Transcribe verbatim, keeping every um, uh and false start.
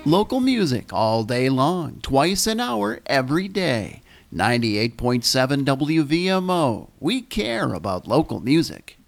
Local music all day long, twice an hour every day. ninety-eight point seven W V M O. We care about local music.